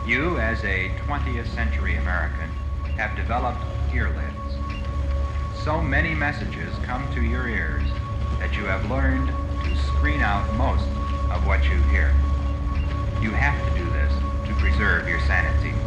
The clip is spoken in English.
You, as a 20th century American, have developed earlids. So many messages come to your ears that you have learned to screen out most of what you hear. You have to do this to preserve your sanity.